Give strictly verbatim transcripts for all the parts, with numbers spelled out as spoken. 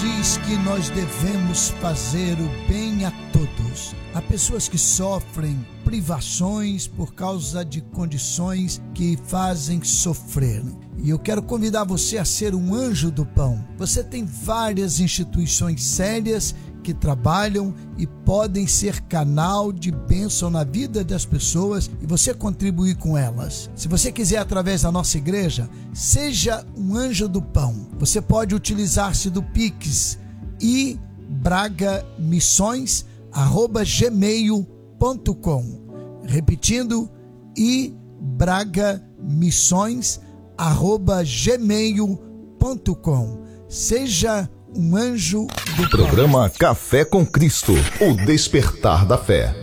diz que nós devemos fazer o bem a todos. Há pessoas que sofrem privações por causa de condições que fazem sofrer. E eu quero convidar você a ser um anjo do pão. Você tem várias instituições sérias que trabalham e podem ser canal de bênção na vida das pessoas e você contribuir com elas. Se você quiser, através da nossa igreja, seja um anjo do pão. Você pode utilizar-se do Pix e bragamissões arroba gmail ponto com. Repetindo, e bragamissões arroba gmail ponto com. Seja um anjo do Programa pão. Café com Cristo, o despertar da fé.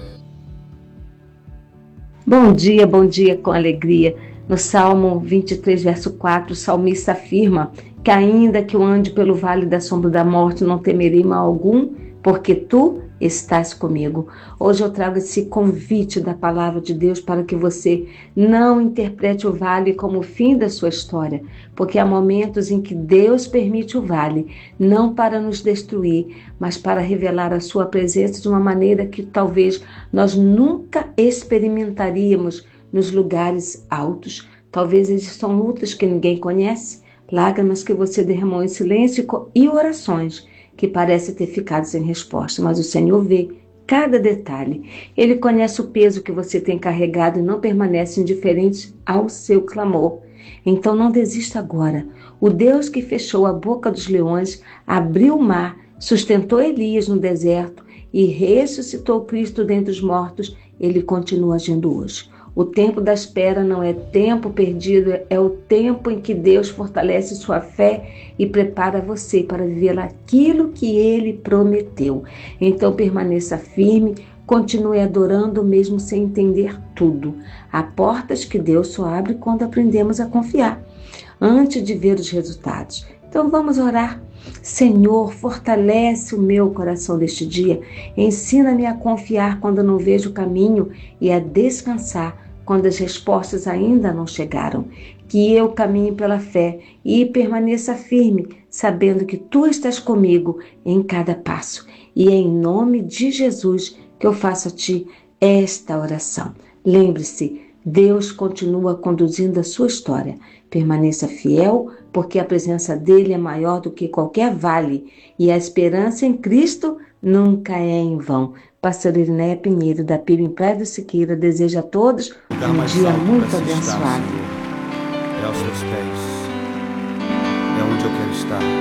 Bom dia, bom dia com alegria. No Salmo vinte e três, verso quatro, o salmista afirma que ainda que eu ande pelo vale da sombra da morte, não temerei mal algum, porque tu estás comigo. Hoje eu trago esse convite da palavra de Deus para que você não interprete o vale como o fim da sua história, porque há momentos em que Deus permite o vale, não para nos destruir, mas para revelar a sua presença de uma maneira que talvez nós nunca experimentaríamos nos lugares altos. Talvez existam lutas que ninguém conhece, lágrimas que você derramou em silêncio e orações que parece ter ficado sem resposta, mas o Senhor vê cada detalhe. Ele conhece o peso que você tem carregado e não permanece indiferente ao seu clamor. Então não desista agora. O Deus que fechou a boca dos leões, abriu o mar, sustentou Elias no deserto e ressuscitou Cristo dentre os mortos, ele continua agindo hoje. O tempo da espera não é tempo perdido, é o tempo em que Deus fortalece sua fé e prepara você para viver aquilo que Ele prometeu. Então permaneça firme, continue adorando mesmo sem entender tudo. Há portas que Deus só abre quando aprendemos a confiar, antes de ver os resultados. Então vamos orar. Senhor, fortalece o meu coração deste dia. Ensina-me a confiar quando não vejo o caminho e a descansar quando as respostas ainda não chegaram. Que eu caminhe pela fé e permaneça firme, sabendo que Tu estás comigo em cada passo. E é em nome de Jesus que eu faço a Ti esta oração. Lembre-se, Deus continua conduzindo a sua história. Permaneça fiel, porque a presença dEle é maior do que qualquer vale. E a esperança em Cristo nunca é em vão. Pastor Irineia Pinheiro, da P I B em Praia do Siqueira, deseja a todos um dia muito abençoado. É aos seus pés, é onde eu quero estar.